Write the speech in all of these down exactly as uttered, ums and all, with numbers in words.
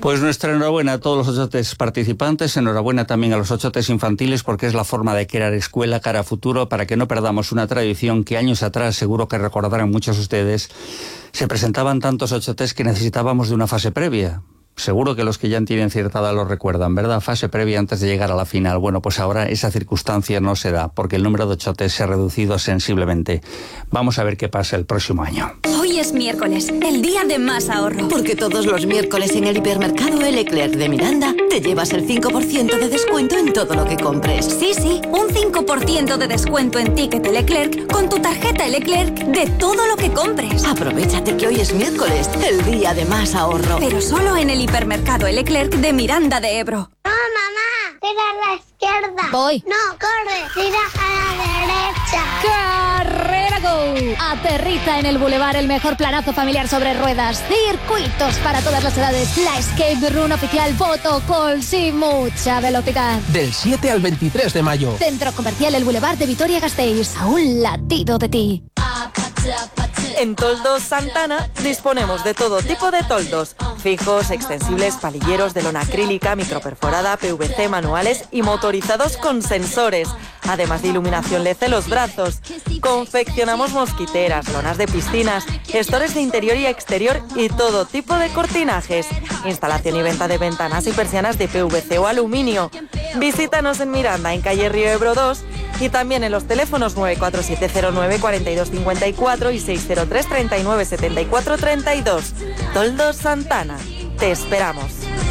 Pues nuestra enhorabuena a todos los ochotes participantes, enhorabuena también a los ochotes infantiles, porque es la forma de crear escuela cara a futuro para que no perdamos una tradición que años atrás, seguro que recordarán muchos de ustedes, se presentaban tantos ochotes que necesitábamos de una fase previa. Seguro que los que ya tienen cierta edad lo recuerdan, ¿verdad? Fase previa antes de llegar a la final. Bueno, pues ahora esa circunstancia no se da, porque el número de ochotes se ha reducido sensiblemente. Vamos a ver qué pasa el próximo año. Hoy es miércoles, el día de más ahorro. Porque todos los miércoles en el hipermercado El Leclerc de Miranda te llevas el cinco por ciento de descuento en todo lo que compres. Sí, sí, un cinco por ciento de descuento en ticket El Leclerc con tu tarjeta El Leclerc de todo lo que compres. Aprovechate que hoy es miércoles, el día de más ahorro. Pero solo en el hipermercado El Leclerc de Miranda de Ebro. No, mamá, tira a la izquierda. Voy. No, corre, tira a la derecha. ¡Carrera Go! Aterriza en el Boulevard el mejor planazo familiar sobre ruedas. Circuitos para todas las edades. La Escape Room oficial, photocalls y mucha velocidad. Del siete al veintitrés de mayo. Centro Comercial El Boulevard de Vitoria-Gasteiz. A un latido de ti. En Toldos Santana disponemos de todo tipo de toldos, fijos, extensibles, palilleros de lona acrílica, microperforada, P V C, manuales y motorizados con sensores, además de iluminación L E D en los brazos. Confeccionamos mosquiteras, lonas de piscinas, gestores de interior y exterior y todo tipo de cortinajes, instalación y venta de ventanas y persianas de P V C o aluminio. Visítanos en Miranda, en calle Río Ebro dos, y también en los teléfonos nueve cuatro siete cero nueve cuatro dos cinco cuatro y seis cero tres treinta y nueve setenta y cuatro treinta y dos. Toldos Santana. Te esperamos.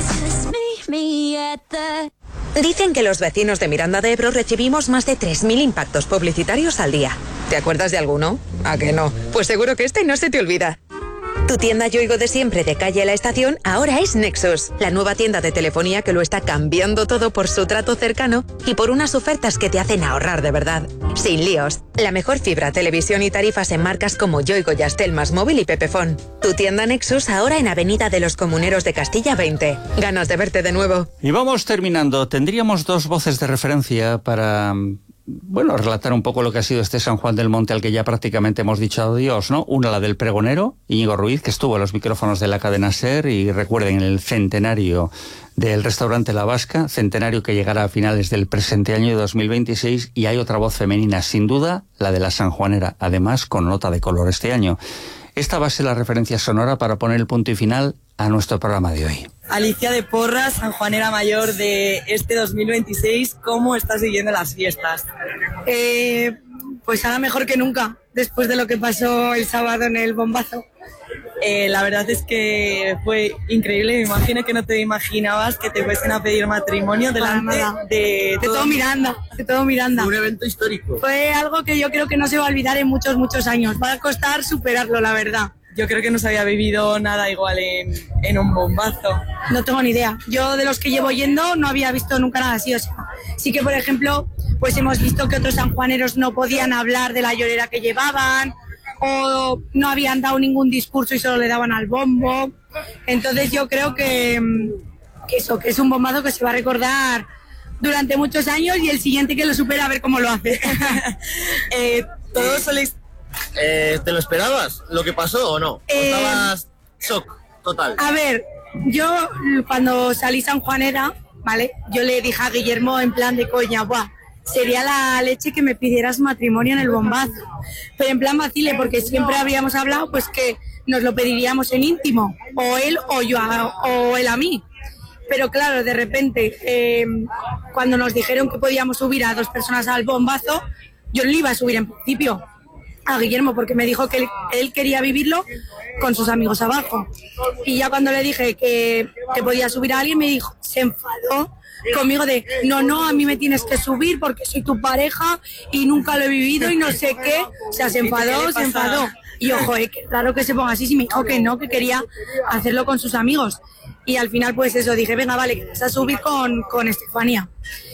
Dicen que los vecinos de Miranda de Ebro recibimos más de tres mil impactos publicitarios al día. ¿Te acuerdas de alguno? ¿A que no? Pues seguro que este no se te olvida. Tu tienda Yoigo de siempre de calle La Estación ahora es Nexus, la nueva tienda de telefonía que lo está cambiando todo por su trato cercano y por unas ofertas que te hacen ahorrar de verdad. Sin líos. La mejor fibra, televisión y tarifas en marcas como Yoigo, Yastel, Más Móvil y Pepefon. Tu tienda Nexus ahora en Avenida de los Comuneros de Castilla veinte. Ganas de verte de nuevo. Y vamos terminando. Tendríamos dos voces de referencia para... bueno, relatar un poco lo que ha sido este San Juan del Monte al que ya prácticamente hemos dicho adiós, ¿no? Una, la del pregonero, Íñigo Ruiz, que estuvo a los micrófonos de la cadena SER, y recuerden, el centenario del restaurante La Vasca, centenario que llegará a finales del presente año de dos mil veintiséis, y hay otra voz femenina, sin duda, la de la sanjuanera, además con nota de color este año. Esta va a ser la referencia sonora para poner el punto y final a nuestro programa de hoy. Alicia de Porras, sanjuanera mayor de este dos mil veintiséis, ¿cómo estás viviendo las fiestas? Eh, pues ahora mejor que nunca, después de lo que pasó el sábado en el bombazo. Eh, la verdad es que fue increíble, me imagino que no te imaginabas que te fuesen a pedir matrimonio delante de, de todo Miranda, de todo Miranda. Fue un evento histórico. Fue algo que yo creo que no se va a olvidar en muchos, muchos años. Va a costar superarlo, la verdad. Yo creo que no se había vivido nada igual en, en un bombazo. No tengo ni idea. Yo de los que llevo yendo no había visto nunca nada así. O sea, sí que, por ejemplo, pues hemos visto que otros sanjuaneros no podían hablar de la llorera que llevaban, o no habían dado ningún discurso y solo le daban al bombo. Entonces yo creo que, que eso, que es un bombazo que se va a recordar durante muchos años, y el siguiente que lo supera a ver cómo lo hace. eh, todos soléis... Eh, ¿Te lo esperabas lo que pasó o no? ¿O Eh, estabas shock total? A ver, yo cuando salí sanjuanera, ¿vale? Yo le dije a Guillermo en plan de coña, buah, sería la leche que me pidieras matrimonio en el bombazo. Pero en plan vacile, porque siempre habíamos hablado pues que nos lo pediríamos en íntimo, o él o yo, a, o él a mí. Pero claro, de repente, eh, cuando nos dijeron que podíamos subir a dos personas al bombazo, yo no le iba a subir en principio a Guillermo, porque me dijo que él, él quería vivirlo con sus amigos abajo. Y ya cuando le dije que, que podía subir a alguien, me dijo, se enfadó conmigo de, no, no, a mí me tienes que subir porque soy tu pareja y nunca lo he vivido y no sé qué. O sea, se enfadó, se enfadó. Y ojo, eh, que claro que se ponga así, si me dijo que no, que quería hacerlo con sus amigos. Y al final, pues eso, dije, venga, vale, que vas a subir con, con Estefanía.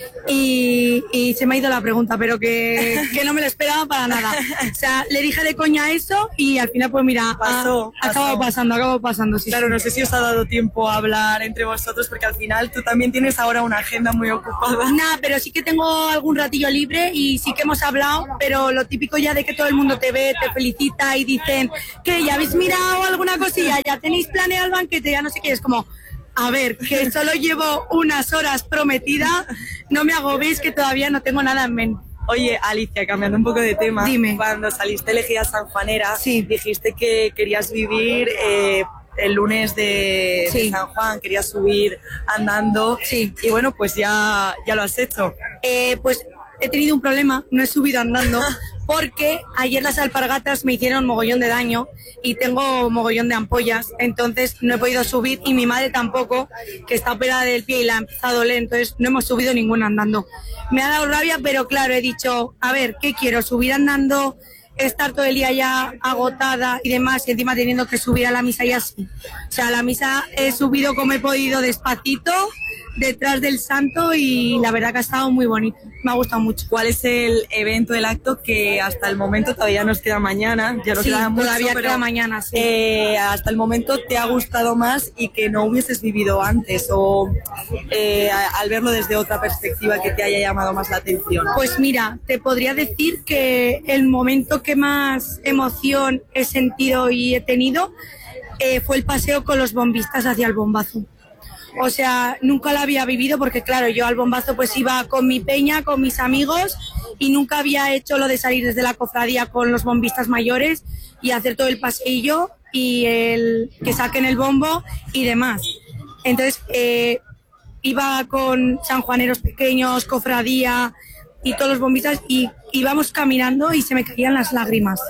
Y, y se me ha ido la pregunta, pero que, que no me lo esperaba para nada. O sea, le dije de coña eso y al final, pues mira, pasó, ha, pasó. acabó pasando, acabó pasando. Sí, claro, sí. No sé si os ha dado tiempo a hablar entre vosotros, porque al final tú también tienes ahora una agenda muy ocupada. Nada, pero sí que tengo algún ratillo libre y sí que hemos hablado, pero lo típico ya de que todo el mundo te ve, te felicita y dicen que ya habéis mirado alguna cosilla, ya tenéis planeado el banquete, ya no sé qué, es como... A ver, que solo llevo unas horas prometida, no me agobiéis que todavía no tengo nada en mente. Oye, Alicia, cambiando un poco de tema, Dime. Cuando saliste elegida sanjuanera, sí. dijiste que querías vivir eh, el lunes de, sí. de San Juan, querías subir andando, sí. y bueno, pues ya, ya lo has hecho. Eh, pues he tenido un problema, no he subido andando, porque ayer las alpargatas me hicieron mogollón de daño y tengo mogollón de ampollas, entonces no he podido subir y mi madre tampoco, que está operada del pie y la ha empezado a doler, entonces no hemos subido ninguna andando. Me ha dado rabia, pero claro, he dicho, a ver, ¿qué quiero? ¿Subir andando, estar todo el día ya agotada y demás, y encima teniendo que subir a la misa y así? O sea, a la misa he subido como he podido, despacito, detrás del santo, y la verdad que ha estado muy bonito, me ha gustado mucho. ¿Cuál es el evento, el acto que hasta el momento todavía nos queda mañana? Ya nos sí, queda mucho, todavía pero, queda mañana, sí. Eh, hasta el momento te ha gustado más y que no hubieses vivido antes, o eh, al verlo desde otra perspectiva que te haya llamado más la atención. Pues mira, te podría decir que el momento que más emoción he sentido y he tenido eh, fue el paseo con los bombistas hacia el bombazo. O sea, nunca lo había vivido porque, claro, yo al bombazo pues iba con mi peña, con mis amigos, y nunca había hecho lo de salir desde la cofradía con los bombistas mayores y hacer todo el paseillo y el que saquen el bombo y demás. Entonces, eh, iba con sanjuaneros pequeños, cofradía y todos los bombistas, y íbamos caminando y se me caían las lágrimas.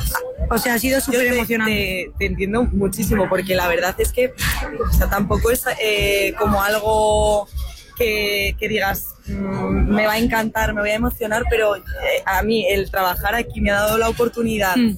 O sea, ha sido súper emocionante. Te, te entiendo muchísimo, porque la verdad es que, o sea, tampoco es eh, como algo que, que digas, mmm, me va a encantar, me voy a emocionar, pero eh, a mí el trabajar aquí me ha dado la oportunidad mm.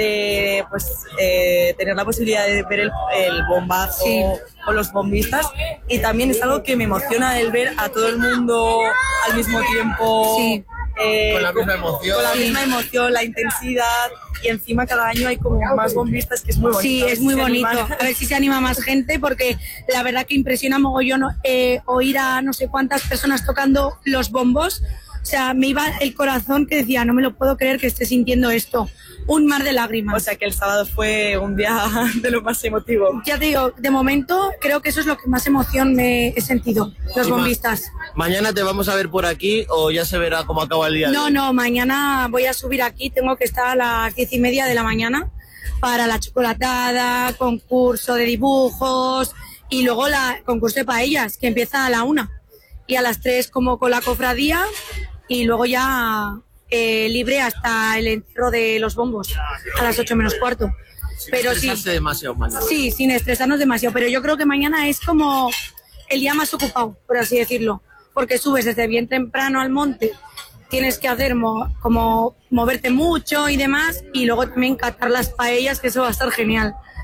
de pues eh, tener la posibilidad de ver el, el bombazo, sí. con los bombistas, y también es algo que me emociona el ver a todo el mundo al mismo tiempo, sí. eh, con la misma emoción, con la misma emoción, la intensidad, y encima cada año hay como más bombistas, que es muy bonito. Sí, es muy bonito, a ver si se anima más gente, porque la verdad que impresiona mogollón eh, oír a no sé cuántas personas tocando los bombos. O sea, me iba el corazón que decía, no me lo puedo creer que esté sintiendo esto. Un mar de lágrimas. O sea, que el sábado fue un día de lo más emotivo. Ya te digo, de momento creo que eso es lo que más emoción me he sentido, los y bombistas. Ma ¿Mañana te vamos a ver por aquí o ya se verá cómo acaba el día? No, no, mañana voy a subir aquí, tengo que estar a las diez y media de la mañana para la chocolatada, concurso de dibujos y luego la concurso de paellas, que empieza a la una. Y a las tres como con la cofradía, y luego ya eh, libre hasta el entierro de los bombos a las ocho menos cuarto. Sin pero estresarse sí, demasiado mañana. Sí, sin estresarnos demasiado, pero yo creo que mañana es como el día más ocupado, por así decirlo, porque subes desde bien temprano al monte, tienes que hacer mo como moverte mucho y demás, y luego también catar las paellas, que eso va a estar genial.